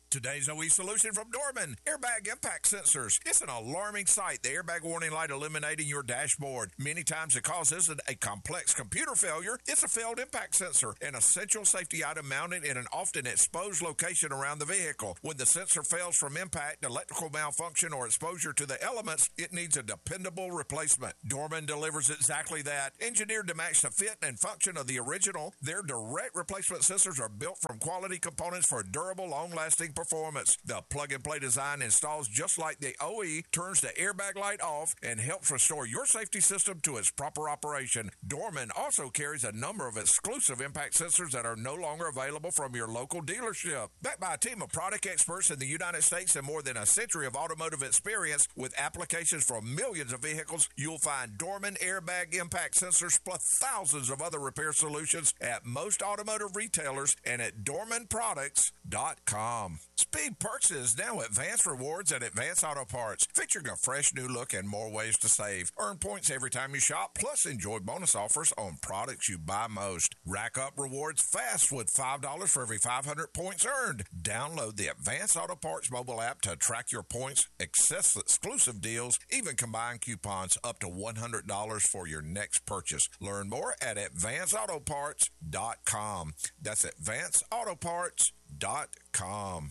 Today's OE solution from Dorman, airbag impact sensors. It's an alarming sight, the airbag warning light illuminating your dashboard. Many times the cause isn't a complex computer failure, it's a failed impact sensor, an essential safety item mounted in an often exposed location around the vehicle. When the sensor fails from impact, electrical malfunction, or exposure to the elements, it needs a dependable replacement. Dorman delivers exactly that. Engineered to match the fit and function of the original, their direct replacement sensors are built from quality components for durable, long-lasting performance. The plug-and-play design installs just like the OE, turns the airbag light off, and helps restore your safety system to its proper operation. Dorman also carries a number of exclusive impact sensors that are no longer available from your local dealership. Backed by a team of product experts in the United States and more than a century of automotive experience with applications for millions of vehicles, you'll find Dorman airbag impact sensors plus thousands of other repair solutions at most automotive retailers and at DormanProducts.com. Speed Perks is now Advanced Rewards at Advance Auto Parts, featuring a fresh new look and more ways to save. Earn points every time you shop, plus enjoy bonus offers on products you buy most. Rack up rewards fast with $5 for every 500 points earned. Download the Advance Auto Parts mobile app to track your points, access exclusive deals, even combine coupons up to $100 for your next purchase. Learn more at AdvanceAutoParts.com. That's AdvanceAutoParts.com.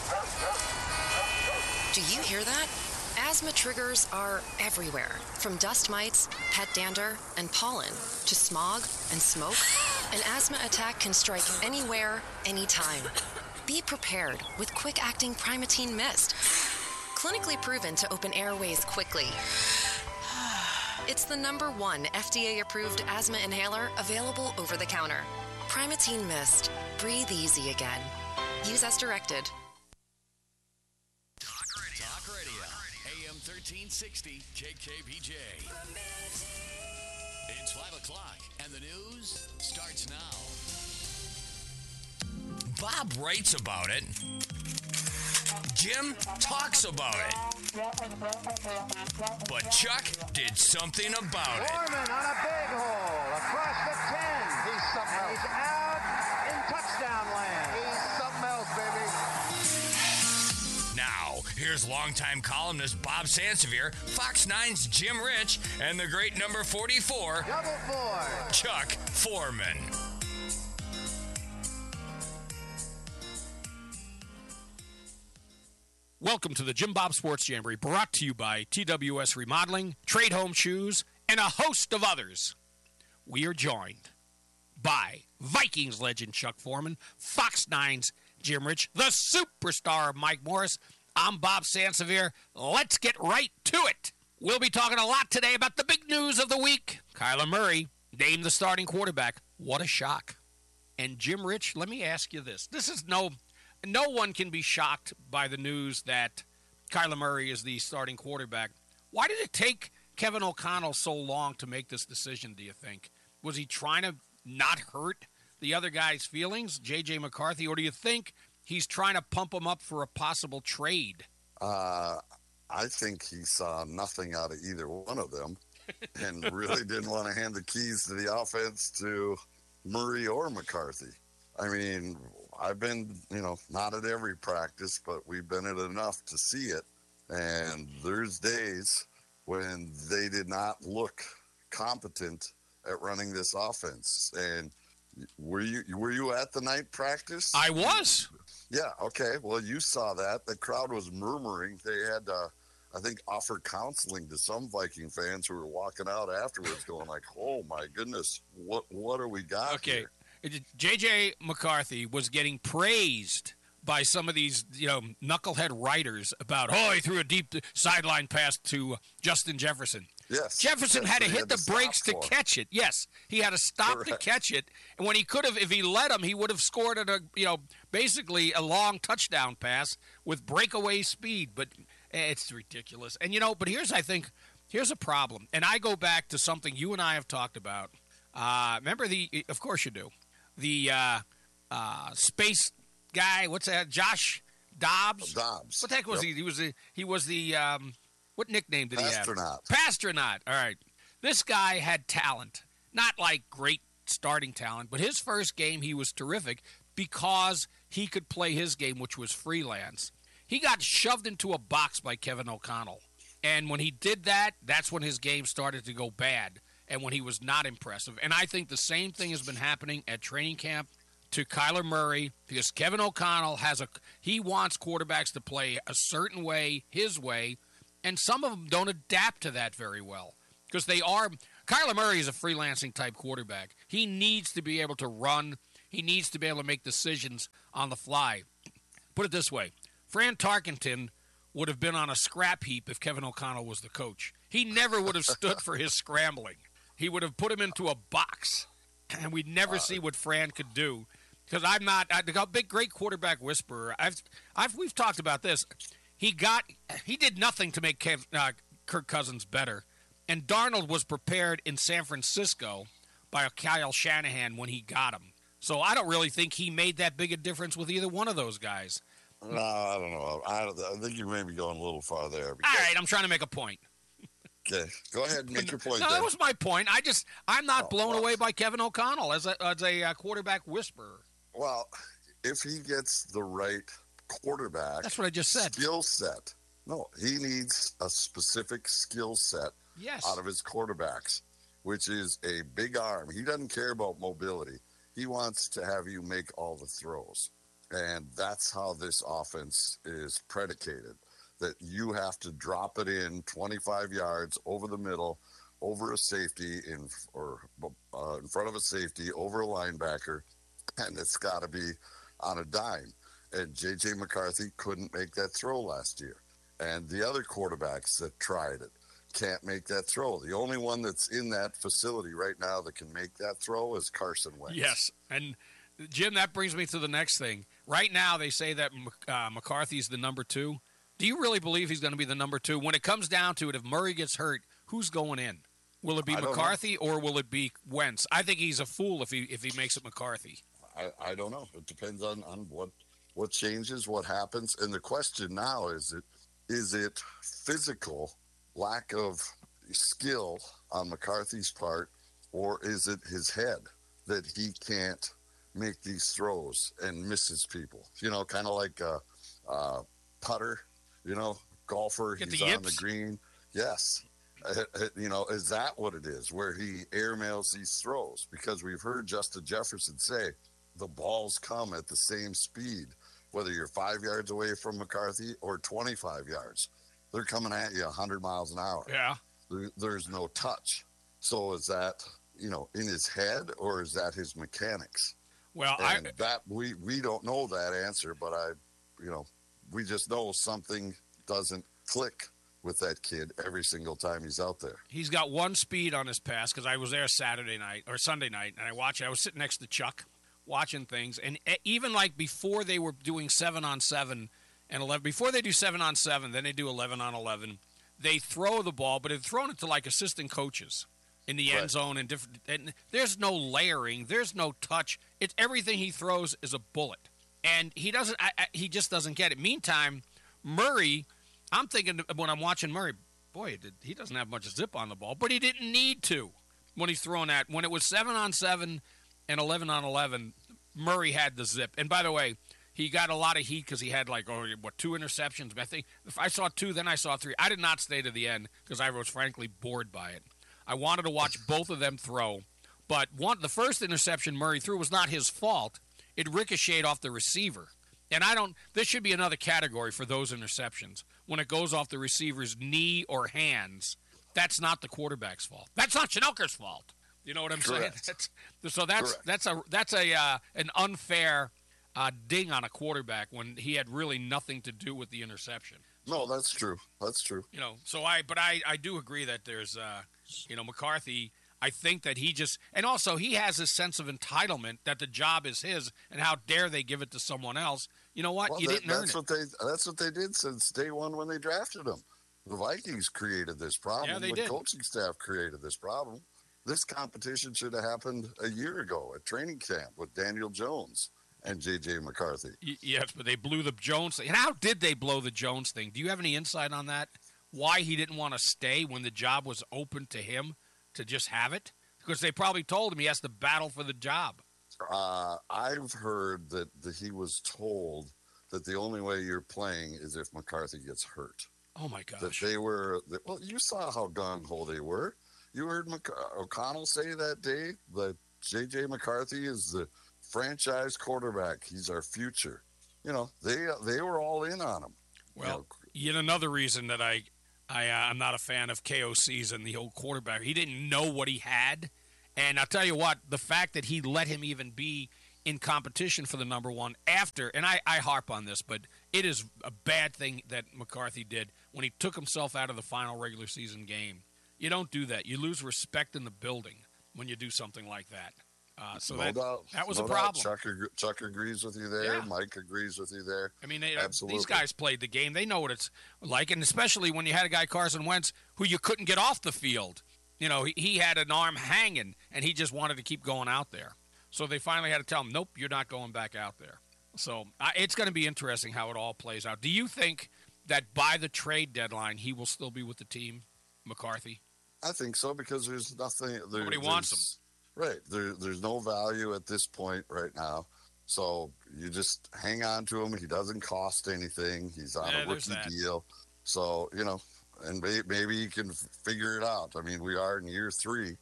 Do you hear that? Asthma triggers are everywhere, from dust mites, pet dander, and pollen, to smog and smoke. An asthma attack can strike anywhere, anytime. Be prepared with quick-acting Primatene Mist. Clinically proven to open airways quickly. It's the #1 FDA-approved asthma inhaler available over the counter. Primatene Mist. Breathe easy again. Use as directed. Talk Radio. AM 1360 KKBJ. It's 5 o'clock and the news starts now. Bob writes about it. Jim talks about it. But Chuck did something about it. Foreman on a big hole across the 10. He's something else. He's out in touchdown land. He's something else, baby. Now, here's longtime columnist Bob Sansevier, Fox 9's Jim Rich, and the great number 44, Double 4, Chuck Foreman. Welcome to the Jim Bob Sports Jamboree, brought to you by TWS Remodeling, Trade Home Shoes, and a host of others. We are joined by Vikings legend Chuck Foreman, Fox 9's Jim Rich, the superstar Mike Morris. I'm Bob Sansevier. Let's get right to it. We'll be talking a lot today about the big news of the week. Kyler Murray named the starting quarterback. What a shock. And Jim Rich, let me ask you this. This is no one can be shocked by the news that Kyler Murray is the starting quarterback. Why did it take Kevin O'Connell so long to make this decision, do you think? Was he trying to not hurt the other guy's feelings, J.J. McCarthy, or do you think he's trying to pump him up for a possible trade? I think he saw nothing out of either one of them and really didn't want to hand the keys to the offense to Murray or McCarthy. I mean, I've been, not at every practice, but we've been at enough to see it. And there's days when they did not look competent at running this offense. And were you at the night practice? I was. Yeah. Okay. Well, you saw that. The crowd was murmuring. They had, I think, offer counseling to some Viking fans who were walking out afterwards going like, oh my goodness, what do we got here? J.J. McCarthy was getting praised by some of these, knucklehead writers about, he threw a deep sideline pass to Justin Jefferson. Yes. Jefferson had to hit the brakes to catch it. Yes, he had to stop to catch it. And when he could have, if he let him, he would have scored at basically a long touchdown pass with breakaway speed. But it's ridiculous. And, but here's a problem. And I go back to something you and I have talked about. Remember of course you do, the space guy, what's that, Josh Dobbs? Dobbs. What the heck was he? He was the what nickname did he have? Pastronaut. All right. This guy had talent. Not like great starting talent, but his first game he was terrific because he could play his game, which was freelance. He got shoved into a box by Kevin O'Connell. And when he did that, that's when his game started to go bad and when he was not impressive. And I think the same thing has been happening at training camp to Kyler Murray because Kevin O'Connell he wants quarterbacks to play a certain way, his way, and some of them don't adapt to that very well because Kyler Murray is a freelancing type quarterback. He needs to be able to run. He needs to be able to make decisions on the fly. Put it this way, Fran Tarkenton would have been on a scrap heap if Kevin O'Connell was the coach. He never would have stood for his scrambling. He would have put him into a box, and we'd never see what Fran could do. Because I'm not a big, great quarterback whisperer. We've talked about this. He did nothing to make Kirk Cousins better, and Darnold was prepared in San Francisco by Kyle Shanahan when he got him. So I don't really think he made that big a difference with either one of those guys. No, I don't know. I think you may be going a little far there. All right, I'm trying to make a point. Okay, go ahead and make your point. No, that was my point. I'm not blown away by Kevin O'Connell as a quarterback whisperer. Well, if he gets the right quarterback, that's what I just said. Skill set. No, he needs a specific skill set out of his quarterbacks, which is a big arm. He doesn't care about mobility. He wants to have you make all the throws. And that's how this offense is predicated, that you have to drop it in 25 yards over the middle, over a safety, in front of a safety, over a linebacker, and it's got to be on a dime. And J.J. McCarthy couldn't make that throw last year. And the other quarterbacks that tried it can't make that throw. The only one that's in that facility right now that can make that throw is Carson Wentz. Yes, and Jim, that brings me to the next thing. Right now, they say that McCarthy's the number 2. Do you really believe he's going to be the number 2? When it comes down to it, if Murray gets hurt, who's going in? Will it be McCarthy or will it be Wentz? I think he's a fool if he makes it McCarthy. I don't know. It depends on what changes, what happens. And the question now is it physical lack of skill on McCarthy's part, or is it his head that he can't make these throws and misses people? You know, kind of like a putter, golfer. He's on the green. Yes. Is that what it is, where he airmails these throws? Because we've heard Justin Jefferson say the balls come at the same speed, whether you're 5 yards away from McCarthy or 25 yards. They're coming at you 100 miles an hour. Yeah. There's no touch. So is that, in his head, or is that his mechanics? Well, we don't know that answer, but we just know something doesn't click with that kid every single time he's out there. He's got one speed on his pass, because I was there Sunday night, and I watched it. I was sitting next to Chuck watching things, and even like before they were doing 7-on-7 and 11, before they do 7-on-7, then they do 11-on-11, they throw the ball, but they've thrown it to like assistant coaches in the end zone and different. And there's no layering, there's no touch. It's everything he throws is a bullet, and he doesn't. He just doesn't get it. Meantime, Murray, I'm thinking when I'm watching Murray, boy, he doesn't have much zip on the ball, but he didn't need to when he's throwing that. When it was 7-on-7 and 11-on-11, Murray had the zip. And by the way, he got a lot of heat because he had 2 interceptions. I think if I saw 2, then I saw 3. I did not stay to the end because I was frankly bored by it. I wanted to watch both of them throw. But the first interception Murray threw was not his fault. It ricocheted off the receiver. And there should be another category for those interceptions. When it goes off the receiver's knee or hands, that's not the quarterback's fault. That's not Schnelker's fault. You know what I'm saying? That's an unfair ding on a quarterback when he had really nothing to do with the interception. No, that's true. That's true. I do agree that there's McCarthy. I think that and also he has a sense of entitlement that the job is his, and how dare they give it to someone else? You know what? Well, you didn't earn it. That's what they did since day one when they drafted him. The Vikings created this problem. Yeah, they the did. Coaching staff created this problem. This competition should have happened a year ago at training camp with Daniel Jones and J.J. McCarthy. Yes, but they blew the Jones thing. And how did they blow the Jones thing? Do you have any insight on that? Why he didn't want to stay when the job was open to him to just have it? Because they probably told him he has to battle for the job. I've heard that he was told that the only way you're playing is if McCarthy gets hurt. Oh, my gosh. Well, you saw how gung-ho they were. You heard O'Connell say that day that J.J. McCarthy is the franchise quarterback. He's our future. You know, they were all in on him. Well, yet another reason that I'm not a fan of KOC's and the old quarterback. He didn't know what he had. And I'll tell you what, the fact that he let him even be in competition for the number one after, and I harp on this, but it is a bad thing that McCarthy did when he took himself out of the final regular season game. You don't do that. You lose respect in the building when you do something like that. So that was a problem. Chuck agrees with you there. Yeah. Mike agrees with you there. I mean, Absolutely. These guys played the game. They know what it's like, and especially when you had a guy, Carson Wentz, who you couldn't get off the field. You know, he had an arm hanging, and he just wanted to keep going out there. So they finally had to tell him, nope, you're not going back out there. So it's going to be interesting how it all plays out. Do you think that by the trade deadline he will still be with the team, McCarthy? I think so, because there's nothing. Nobody wants him. Right. There's no value at this point right now. So you just hang on to him. He doesn't cost anything. He's on a rookie deal. So, you know, and maybe he can figure it out. I mean, we are in year 3.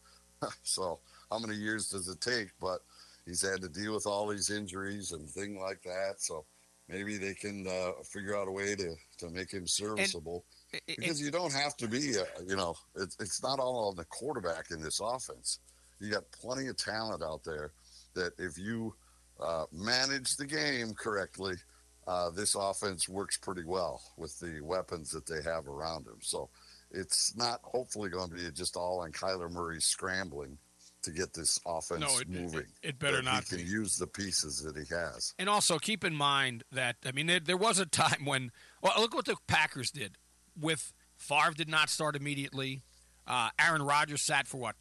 So how many years does it take? But he's had to deal with all these injuries and things like that. So maybe they can figure out a way to make him serviceable. Because you don't have to be, it's not all on the quarterback in this offense. You got plenty of talent out there that if you manage the game correctly, this offense works pretty well with the weapons that they have around him. So it's not hopefully going to be just all on Kyler Murray scrambling to get this offense moving. It better not be. He can use the pieces that he has. And also keep in mind that, I mean, there was a time when, well, look what the Packers did. With Favre did not start immediately. Aaron Rodgers sat for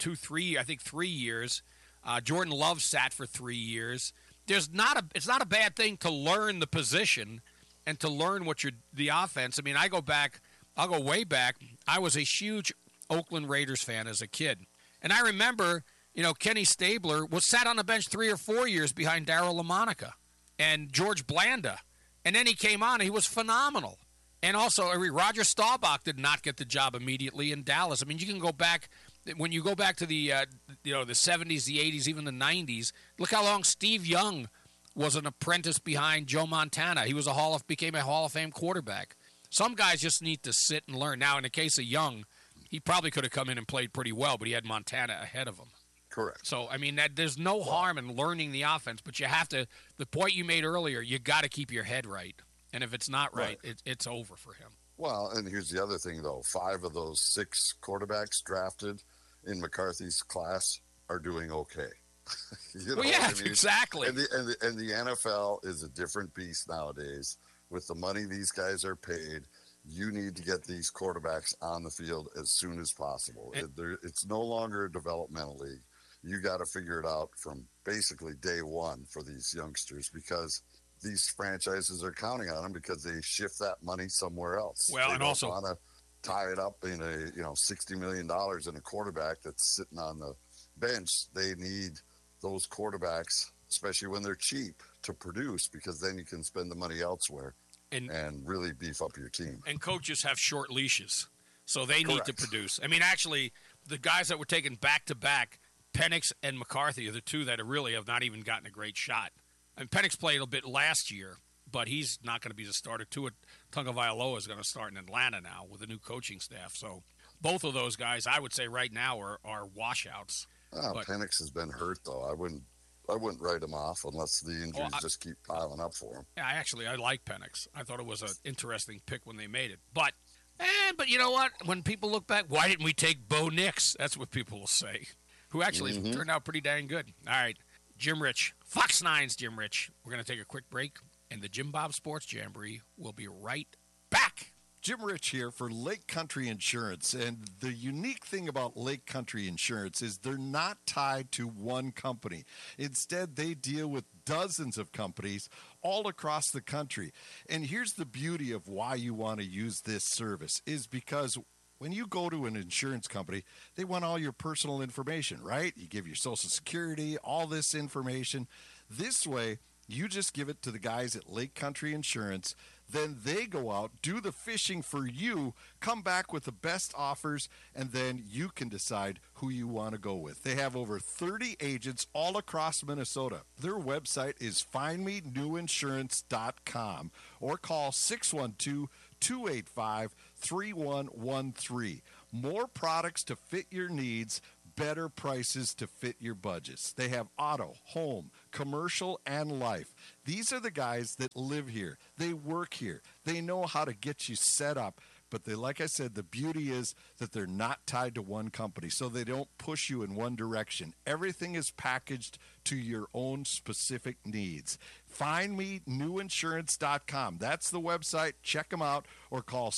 3 years. Jordan Love sat for 3 years. It's not a bad thing to learn the position and to learn the offense. I mean, I'll go way back. I was a huge Oakland Raiders fan as a kid. And I remember, Kenny Stabler was sat on the bench 3 or 4 years behind Darryl LaMonica and George Blanda. And then he came on and he was phenomenal. And also, Roger Staubach did not get the job immediately in Dallas. I mean, you can go back, when you go back to the 70s, the 80s, even the 90s, look how long Steve Young was an apprentice behind Joe Montana. He was became a Hall of Fame quarterback. Some guys just need to sit and learn. Now, in the case of Young, he probably could have come in and played pretty well, but he had Montana ahead of him. Correct. So, I mean, there's no harm in learning the offense, but you have to, the point you made earlier, you got to keep your head right. And if it's not right. It's over for him. Well, and here's the other thing, though. 5 of those 6 quarterbacks drafted in McCarthy's class are doing okay. Exactly. And the NFL is a different beast nowadays. With the money these guys are paid, you need to get these quarterbacks on the field as soon as possible. It's no longer a developmental league. You got to figure it out from basically day one for these youngsters, because these franchises are counting on them, because they shift that money somewhere else. Well, they and don't also want to tie it up in $60 million in a quarterback that's sitting on the bench. They need those quarterbacks, especially when they're cheap, to produce, because then you can spend the money elsewhere and really beef up your team. And coaches have short leashes, so they need to produce. I mean, actually, the guys that were taken back-to-back, Penix and McCarthy, are the 2 that really have not even gotten a great shot. And Penix played a bit last year, but he's not going to be the starter. Tua Tagovailoa is going to start in Atlanta now with a new coaching staff. So both of those guys, I would say right now, are washouts. Penix has been hurt, though. I wouldn't write him off unless the injuries just keep piling up for him. Yeah, I like Penix. I thought it was an interesting pick when they made it. But you know what? When people look back, why didn't we take Bo Nix? That's what people will say, who actually turned out pretty dang good. All right. Jim Rich, Fox 9's Jim Rich. We're going to take a quick break, and the Jim Bob Sports Jamboree will be right back. Jim Rich here for Lake Country Insurance. And the unique thing about Lake Country Insurance is they're not tied to one company. Instead, they deal with dozens of companies all across the country. And here's the beauty of why you want to use this service, is because When you go to an insurance company, they want all your personal information, right? You give your Social Security, all this information. This way, you just give it to the guys at Lake Country Insurance. Then they go out, do the fishing for you, come back with the best offers, and then you can decide who you want to go with. They have over 30 agents all across Minnesota. Their website is findmenewinsurance.com or call 612-285-3113. More products to fit your needs, better prices to fit your budgets. They have auto, home, commercial, and life. These are the guys that live here. They work here. They know how to get you set up. But they, like I said, the beauty is that they're not tied to one company, so they don't push you in one direction. Everything is packaged to your own specific needs. FindMeNewInsurance.com. That's the website. Check them out or call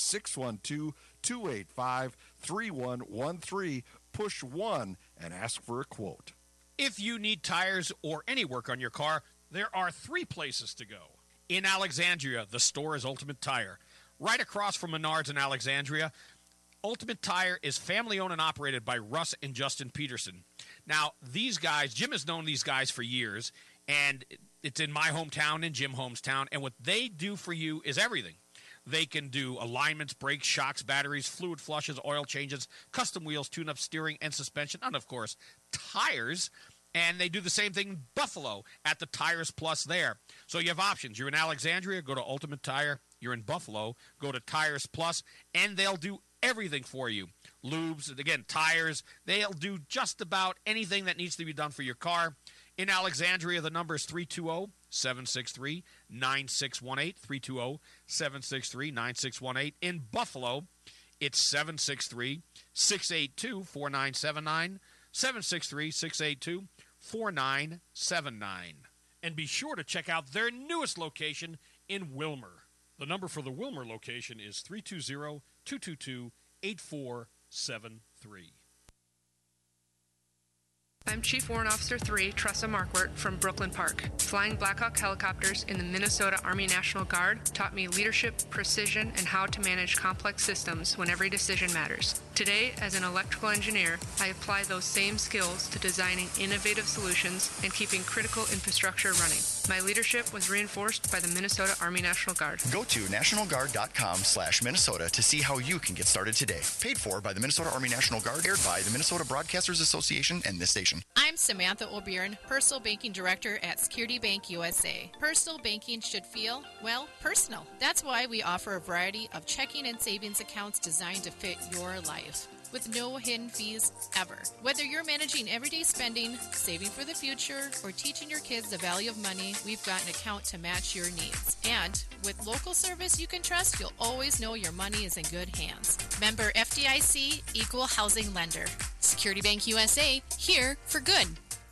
612-285-3113. Push 1 and ask for a quote. If you need tires or any work on your car, there are 3 places to go. In Alexandria, the store is Ultimate Tire. Right across from Menards in Alexandria, Ultimate Tire is family-owned and operated by Russ and Justin Peterson. Now, these guys, Jim has known these guys for years, and it's in my hometown, in Jim Holmes' town, and what they do for you is everything. They can do alignments, brakes, shocks, batteries, fluid flushes, oil changes, custom wheels, tune-up, steering, and suspension, and, of course, tires. And they do the same thing in Buffalo at the Tires Plus there. So you have options. You're in Alexandria, go to Ultimate Tire. You're in Buffalo, go to Tires Plus, and they'll do everything for you. Lubes, again, tires. They'll do just about anything that needs to be done for your car. In Alexandria, the number is 320-763-9618, 320-763-9618. In Buffalo, it's 763-682-4979, 763-682-4979. And be sure to check out their newest location in Wilmer. The number for the Wilmer location is 320-222-8473. I'm Chief Warrant Officer 3, Tressa Markwart from Brooklyn Park. Flying Black Hawk helicopters in the Minnesota Army National Guard taught me leadership, precision, and how to manage complex systems when every decision matters. Today, as an electrical engineer, I apply those same skills to designing innovative solutions and keeping critical infrastructure running. My leadership was reinforced by the Minnesota Army National Guard. Go to nationalguard.com/Minnesota to see how you can get started today. Paid for by the Minnesota Army National Guard, aired by the Minnesota Broadcasters Association and this station. I'm Samantha O'Byrne, Personal Banking Director at Security Bank USA. Personal banking should feel, well, personal. That's why we offer a variety of checking and savings accounts designed to fit your life, with no hidden fees ever. Whether you're managing everyday spending, saving for the future, or teaching your kids the value of money, we've got an account to match your needs. And with local service you can trust, you'll always know your money is in good hands. Member FDIC, Equal Housing Lender. Security Bank USA, here for good.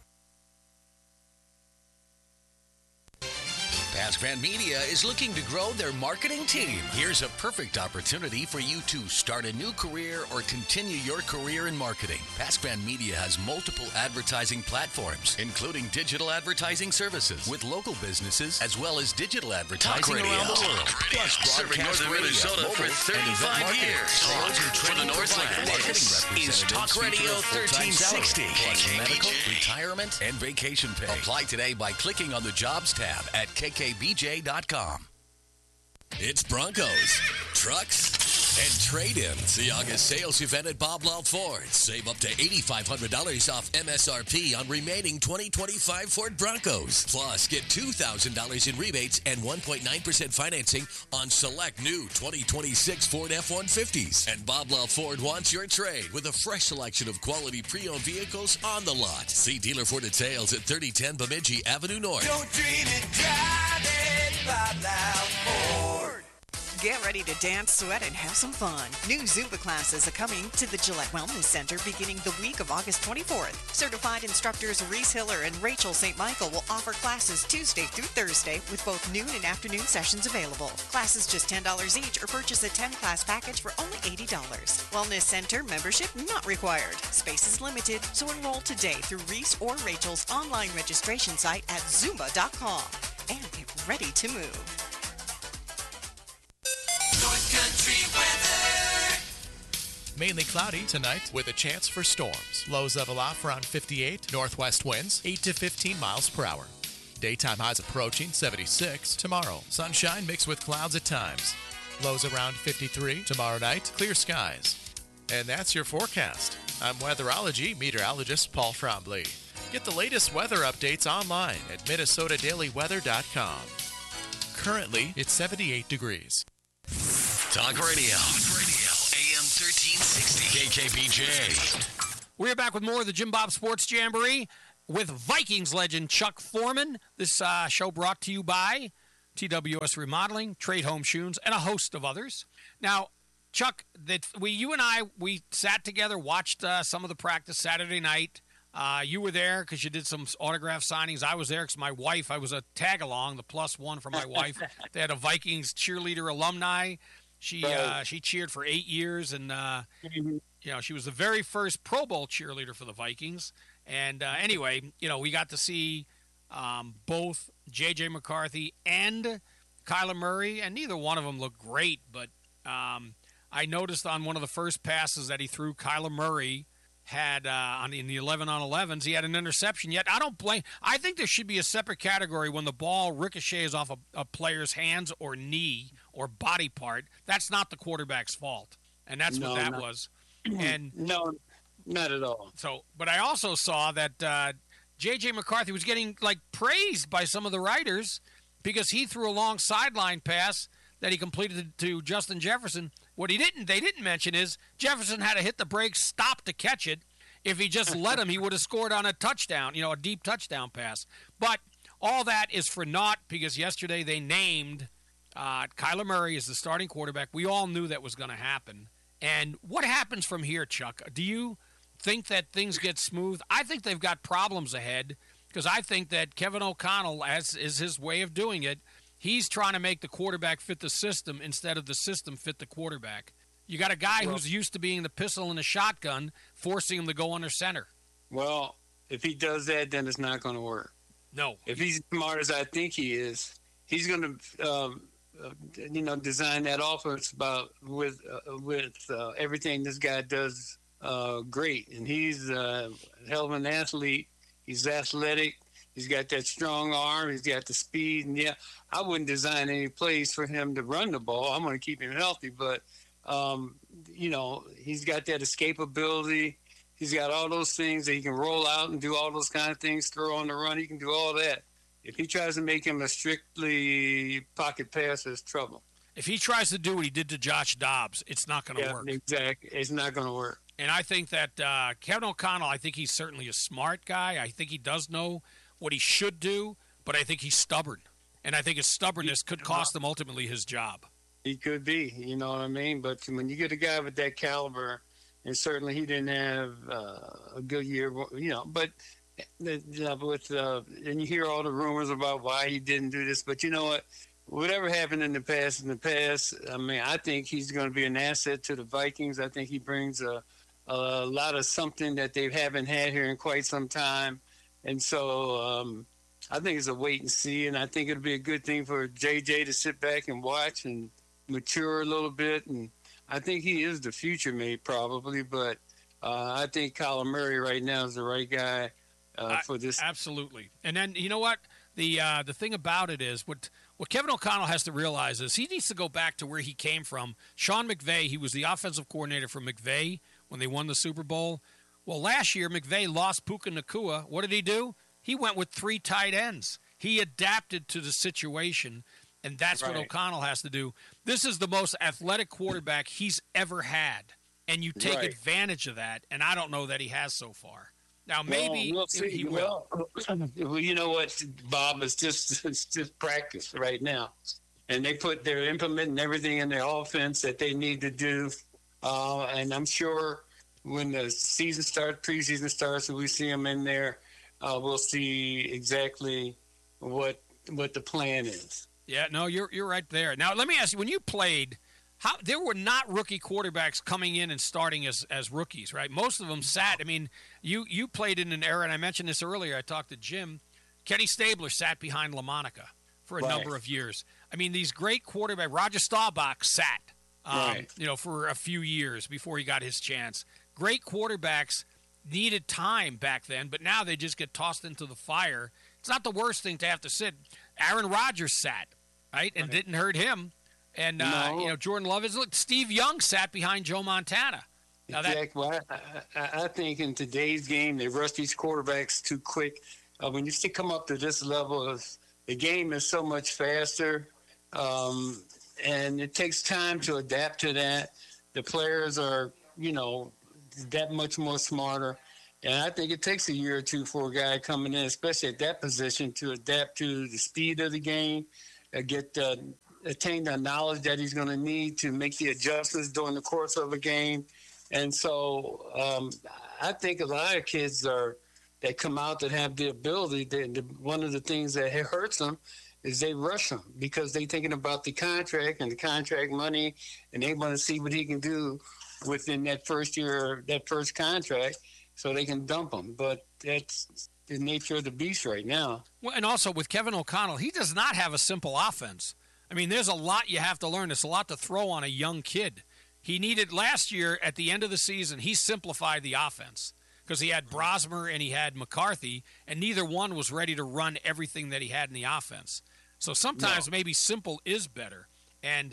Pascman Media is looking to grow their marketing team. Here's a perfect opportunity for you to start a new career or continue your career in marketing. Pascman Media has multiple advertising platforms, including digital advertising services with local businesses, as well as digital advertising around the world. Plus serving northern Minnesota for 35 years. For the Northland, this is Talk Radio 1360. Plus medical, retirement, and vacation pay. Apply today by clicking on the Jobs tab at kkbj.com. It's Broncos, trucks, and trade-ins. The August sales event at Bob Law Ford. Save up to $8,500 off MSRP on remaining 2025 Ford Broncos. Plus, get $2,000 in rebates and 1.9% financing on select new 2026 Ford F-150s. And Bob Law Ford wants your trade with a fresh selection of quality pre-owned vehicles on the lot. See dealer for details at 3010 Bemidji Avenue North. Don't dream it, drive it, Bob Law Ford. Get ready to dance, sweat, and have some fun. New Zumba classes are coming to the Gillette Wellness Center beginning the week of August 24th. Certified instructors Reese Hiller and Rachel St. Michael will offer classes Tuesday through Thursday with both noon and afternoon sessions available. Classes just $10 each or purchase a 10-class package for only $80. Wellness Center membership not required. Space is limited, so enroll today through Reese or Rachel's online registration site at Zumba.com and get ready to move. North Country weather. Mainly cloudy tonight with a chance for storms. Lows level off around 58. Northwest winds 8 to 15 miles per hour. Daytime highs approaching 76 tomorrow. Sunshine mixed with clouds at times. Lows around 53. Tomorrow night, clear skies. And that's your forecast. I'm weatherology meteorologist Paul Trombley. Get the latest weather updates online at minnesotadailyweather.com. Currently, it's 78 degrees. Talk Radio. AM 1360. KKBJ. We're back with more of the Jim Bob Sports Jamboree with Vikings legend Chuck Foreman. This show brought to you by TWS Remodeling, Trade Home Shoes, and a host of others. Now, Chuck, you and I sat together, watched some of the practice Saturday night. You were there because you did some autograph signings. I was there because my wife, I was a tag-along, the +1 for my wife. They had a Vikings cheerleader alumni. She cheered for 8 years, and she was the very first Pro Bowl cheerleader for the Vikings. And anyway, we got to see both J.J. McCarthy and Kyler Murray, and neither one of them looked great. But I noticed on one of the first passes that he threw, Kyler Murray had in the 11-on-11s, he had an interception. Yet I think there should be a separate category when the ball ricochets off a player's hands or knee or body part. That's not the quarterback's fault, and that's what that was. And no, not at all. So, but I also saw that J.J. McCarthy was getting praised by some of the writers because he threw a long sideline pass that he completed to Justin Jefferson. What they didn't mention is Jefferson had to hit the brakes, stop to catch it. If he just let him, he would have scored on a touchdown, a deep touchdown pass. But all that is for naught because yesterday they named Kyler Murray as the starting quarterback. We all knew that was going to happen. And what happens from here, Chuck? Do you think that things get smooth? I think they've got problems ahead because I think that Kevin O'Connell, as is his way of doing it, he's trying to make the quarterback fit the system instead of the system fit the quarterback. You got a guy who's used to being the pistol and the shotgun, forcing him to go under center. Well, if he does that, then it's not going to work. No. If he's as smart as I think he is, he's going to, design that offense with everything this guy does great. And he's a hell of an athlete. He's athletic. He's got that strong arm. He's got the speed. And, I wouldn't design any plays for him to run the ball. I'm going to keep him healthy. But, he's got that escapability. He's got all those things that he can roll out and do all those kind of things, throw on the run. He can do all that. If he tries to make him a strictly pocket passer, it's trouble. If he tries to do what he did to Josh Dobbs, it's not going to work. Exactly. It's not going to work. And I think that Kevin O'Connell, I think he's certainly a smart guy. I think he does know what he should do, but I think he's stubborn. And I think his stubbornness could cost him ultimately his job. He could be, you know what I mean? But when you get a guy with that caliber, and certainly he didn't have a good year, but and you hear all the rumors about why he didn't do this. But you know what? Whatever happened in the past, I mean, I think he's going to be an asset to the Vikings. I think he brings a lot of something that they haven't had here in quite some time. And so I think it's a wait and see, and I think it'll be a good thing for JJ to sit back and watch and mature a little bit. And I think he is the future mate probably, but I think Kyler Murray right now is the right guy for this. Absolutely. And then you know what? The thing about it is what Kevin O'Connell has to realize is he needs to go back to where he came from. Sean McVay, he was the offensive coordinator for McVay when they won the Super Bowl. Well, last year, McVay lost Puka Nacua. What did he do? He went with 3 tight ends. He adapted to the situation, and that's what O'Connell has to do. This is the most athletic quarterback he's ever had, and you take advantage of that, and I don't know that he has so far. Now, maybe he will. Well, you know what, Bob, it's just practice right now. And they're implementing everything in their offense that they need to do. And I'm sure when the season starts, preseason starts, and we see them in there, we'll see exactly what the plan is. Yeah, no, you're right there. Now, let me ask you, when you played, there were not rookie quarterbacks coming in and starting as rookies, right? Most of them sat. I mean, you played in an era, and I mentioned this earlier. I talked to Jim. Kenny Stabler sat behind LaMonica for a number of years. I mean, these great quarterbacks, Roger Staubach sat. for a few years before he got his chance. Great quarterbacks needed time back then, but now they just get tossed into the fire. It's not the worst thing to have to sit. Aaron Rodgers sat, right, and didn't hurt him. And, Jordan Love is. Look, Steve Young sat behind Joe Montana. Now Well, I think in today's game, they rush these quarterbacks too quick. When you come up to this level, the game is so much faster, and it takes time to adapt to that. The players are, that much more smarter. And I think it takes a year or two for a guy coming in, especially at that position, to adapt to the speed of the game, attain the knowledge that he's going to need to make the adjustments during the course of a game. And so I think a lot of kids that come out that have the ability, one of the things that hurts them is they rush him because they're thinking about the contract and the contract money, and they want to see what he can do within that first year, that first contract, so they can dump him. But that's the nature of the beast right now. Well, and also with Kevin O'Connell, he does not have a simple offense. I mean, there's a lot you have to learn. There's a lot to throw on a young kid. He needed last year at the end of the season, he simplified the offense because he had Brosmer and he had McCarthy, and neither one was ready to run everything that he had in the offense. So sometimes maybe simple is better. And,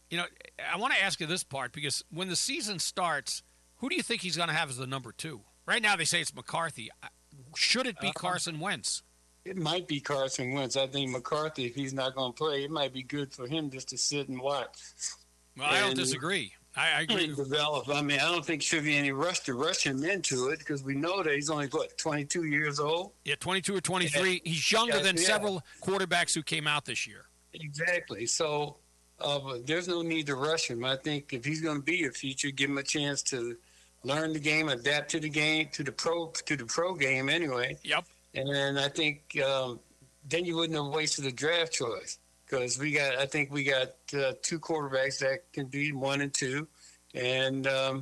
I want to ask you this part because when the season starts, who do you think he's going to have as the number 2? Right now they say it's McCarthy. Should it be Carson Wentz? It might be Carson Wentz. I think McCarthy, if he's not going to play, it might be good for him just to sit and watch. Well, I don't disagree. I agree. Develop. I mean, I don't think should be any rush to rush him into it because we know that he's only, 22 years old? Yeah, 22 or 23. He's younger than several quarterbacks who came out this year. Exactly. So there's no need to rush him. I think if he's going to be a future, give him a chance to learn the game, adapt to the game, to the pro game anyway. Yep. And I think then you wouldn't have wasted a draft choice. Because I think we got 2 quarterbacks that can be 1 and 2, and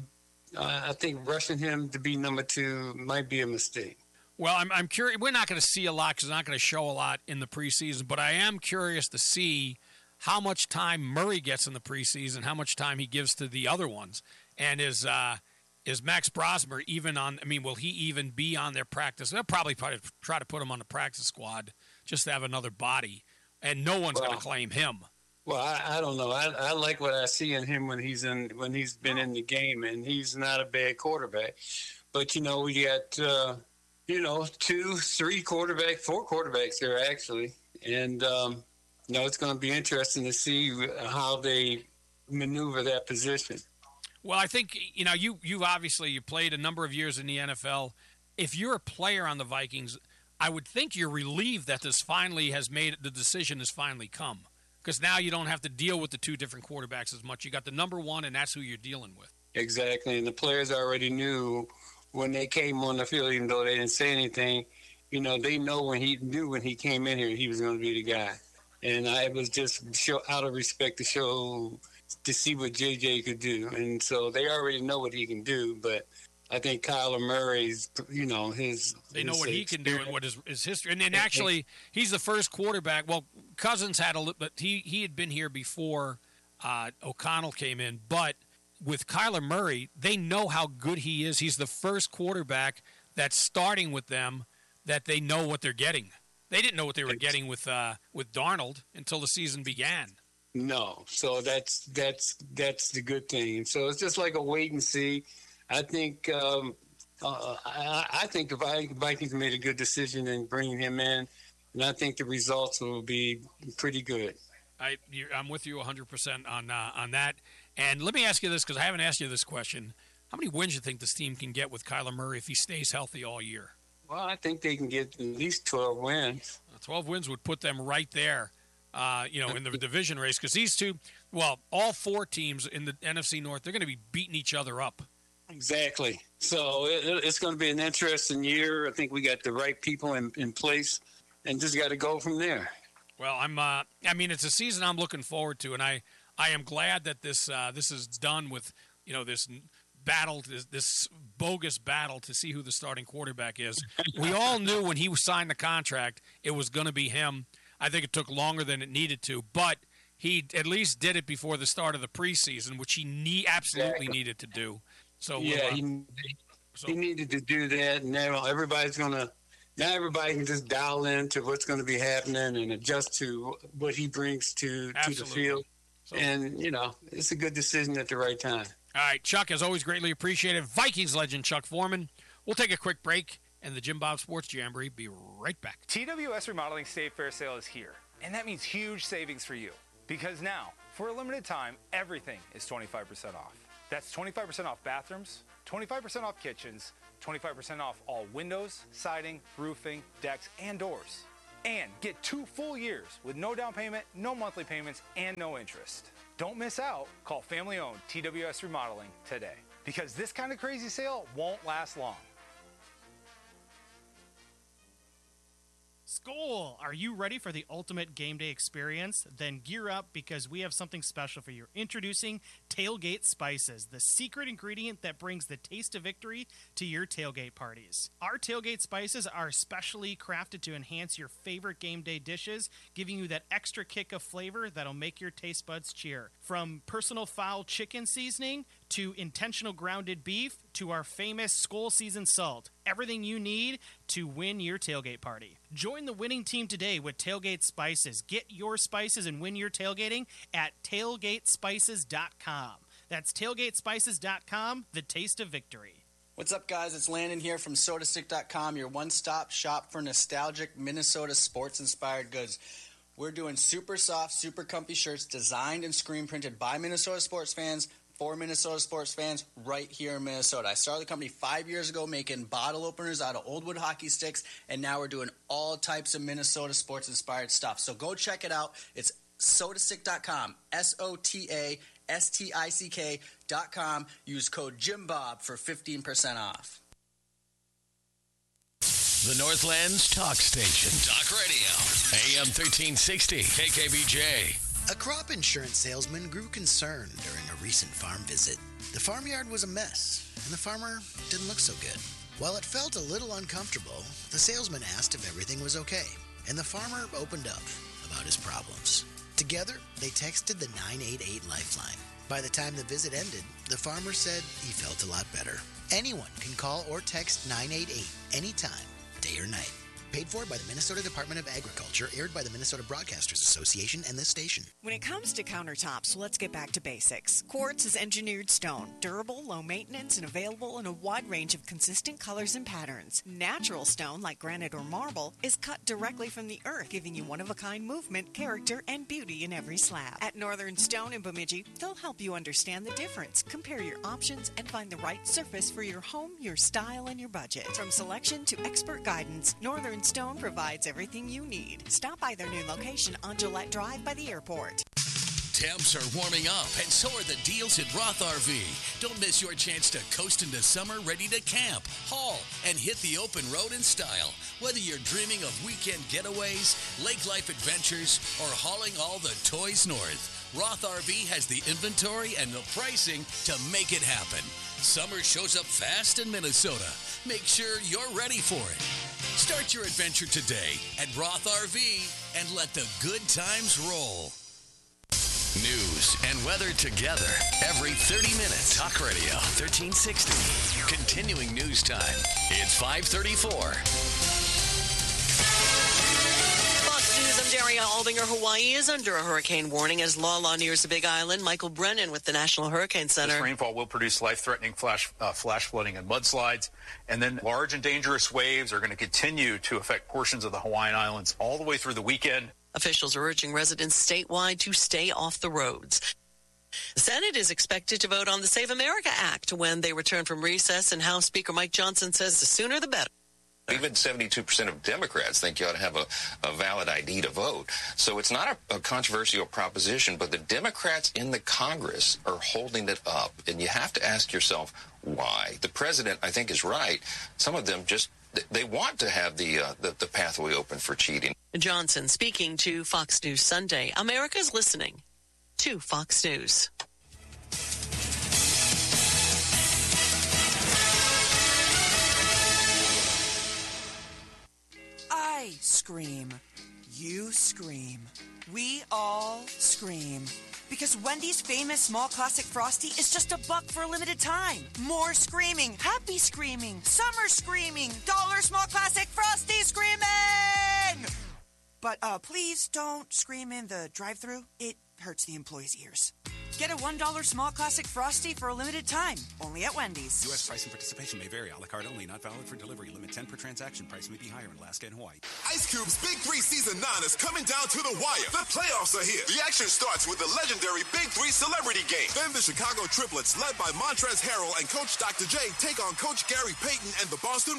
I think rushing him to be number 2 might be a mistake. Well, I'm curious. We're not going to see a lot because it's not going to show a lot in the preseason, but I am curious to see how much time Murray gets in the preseason, how much time he gives to the other ones, and is Max Brosmer even on? I mean, will he even be on their practice? They'll probably try to put him on the practice squad just to have another body. And no one's going to claim him. Well, I don't know. I like what I see in him when he's been in the game, and he's not a bad quarterback. But we got 2, 3 quarterbacks, 4 quarterbacks there actually, and it's going to be interesting to see how they maneuver that position. Well, I think you obviously you played a number of years in the NFL. If you're a player on the Vikings, I would think you're relieved that the decision has finally come, because now you don't have to deal with the 2 different quarterbacks as much. You got the number 1, and that's who you're dealing with. Exactly, and the players already knew when they came on the field, even though they didn't say anything. They know when he came in here, he was going to be the guy. And I was just out of respect to see what JJ could do, and so they already know what he can do, but. I think Kyler Murray's, They know what he can do and what his history. And then actually, he's the first quarterback. Well, Cousins had but he had been here before O'Connell came in. But with Kyler Murray, they know how good he is. He's the first quarterback that's starting with them that they know what they're getting. They didn't know what they were getting with Darnold until the season began. No, so that's the good thing. So it's just like a wait and see. I think I think the Vikings made a good decision in bringing him in, and I think the results will be pretty good. I'm with you 100% on that. And let me ask you this, because I haven't asked you this question. How many wins do you think this team can get with Kyler Murray if he stays healthy all year? Well, I think they can get at least 12 wins. 12 wins would put them right there, in the division race, because these two, all 4 teams in the NFC North, they're going to be beating each other up. Exactly. So it's going to be an interesting year. I think we got the right people in place, and just got to go from there. Well, it's a season I'm looking forward to, and I am glad that this is done with, this battle, this bogus battle to see who the starting quarterback is. We all knew when he signed the contract it was going to be him. I think it took longer than it needed to, but he at least did it before the start of the preseason, which he absolutely needed to do. So yeah, he needed to do that, and now everybody can just dial into what's going to be happening and adjust to what he brings to the field. So, and, it's a good decision at the right time. All right, Chuck, as always, greatly appreciated. Vikings legend Chuck Foreman. We'll take a quick break, and the Jim Bob Sports Jamboree be right back. TWS Remodeling Save Fair Sale is here, and that means huge savings for you. Because now, for a limited time, everything is 25% off. That's 25% off bathrooms, 25% off kitchens, 25% off all windows, siding, roofing, decks, and doors. And get 2 full years with no down payment, no monthly payments, and no interest. Don't miss out. Call family-owned TWS Remodeling today. Because this kind of crazy sale won't last long. School! Are you ready for the ultimate game day experience? Then gear up because we have something special for you. Introducing Tailgate Spices, the secret ingredient that brings the taste of victory to your tailgate parties. Our Tailgate Spices are specially crafted to enhance your favorite game day dishes, giving you that extra kick of flavor that'll make your taste buds cheer. From personal foul chicken seasoning to intentional grounded beef to our famous Skull Season salt. Everything you need to win your tailgate party. Join the winning team today with Tailgate Spices. Get your spices and win your tailgating at tailgatespices.com. That's tailgatespices.com, the taste of victory. What's up, guys? It's Landon here from SodaStick.com, your one-stop shop for nostalgic Minnesota sports-inspired goods. We're doing super soft, super comfy shirts designed and screen printed by Minnesota sports fans for Minnesota sports fans right here in Minnesota. I started the company 5 years ago making bottle openers out of old wood hockey sticks, and now we're doing all types of Minnesota sports-inspired stuff. So go check it out. It's SodaStick.com, SodaStick.com. Use code JimBob for 15% off. The Northland's Talk Station. Talk Radio. AM 1360. KKBJ. A crop insurance salesman grew concerned during a recent farm visit. The farmyard was a mess, and the farmer didn't look so good. While it felt a little uncomfortable, the salesman asked if everything was okay, and the farmer opened up about his problems. Together, they texted the 988 Lifeline. By the time the visit ended, the farmer said he felt a lot better. Anyone can call or text 988 anytime, day or night. Paid for by the Minnesota Department of Agriculture, aired by the Minnesota Broadcasters Association and this station. When it comes to countertops, let's get back to basics. Quartz is engineered stone, durable, low maintenance, and available in a wide range of consistent colors and patterns. Natural stone, like granite or marble, is cut directly from the earth, giving you one-of-a-kind movement, character, and beauty in every slab. At Northern Stone in Bemidji, they'll help you understand the difference, compare your options, and find the right surface for your home, your style, and your budget. From selection to expert guidance, Northern Stone provides everything you need. Stop by their new location on Gillette Drive by the airport. Temps are warming up, and so are the deals at Roth RV. Don't miss your chance to coast into summer ready to camp, haul, and hit the open road in style. Whether you're dreaming of weekend getaways, lake life adventures, or hauling all the toys north, Roth RV has the inventory and the pricing to make it happen. Summer shows up fast in Minnesota. Make sure you're ready for it. Start your adventure today at Roth RV and let the good times roll. News and weather together every 30 minutes. Talk Radio 1360. Continuing news time. It's 5:34. Fox News, I'm Daria Aldinger. Hawaii is under a hurricane warning as Lala nears the Big Island. Michael Brennan with the National Hurricane Center. This rainfall will produce life-threatening flash flooding and mudslides. And then large and dangerous waves are going to continue to affect portions of the Hawaiian Islands all the way through the weekend. Officials are urging residents statewide to stay off the roads. The Senate is expected to vote on the Save America Act when they return from recess, and House Speaker Mike Johnson says the sooner the better. Even 72% of Democrats think you ought to have a valid ID to vote. So it's not a controversial proposition, but the Democrats in the Congress are holding it up. And you have to ask yourself why. The president, I think, is right. Some of them just, they want to have the pathway open for cheating. Johnson speaking to Fox News Sunday. America's listening to Fox News. I scream. You scream. We all scream. Because Wendy's famous small classic Frosty is just $1 for a limited time. More screaming, happy screaming, summer screaming, dollar small classic Frosty screaming! But please don't scream in the drive-thru. It hurts the employees' ears. Get a $1 small classic Frosty for a limited time. Only at Wendy's. U.S. price and participation may vary. A la carte only. Not valid for delivery. Limit 10 per transaction. Price may be higher in Alaska and Hawaii. Ice Cube's Big 3 Season 9 is coming down to the wire. The playoffs are here. The action starts with the legendary Big 3 Celebrity Game. Then the Chicago Triplets, led by Montrezl Harrell and Coach Dr. J, take on Coach Gary Payton and the Boston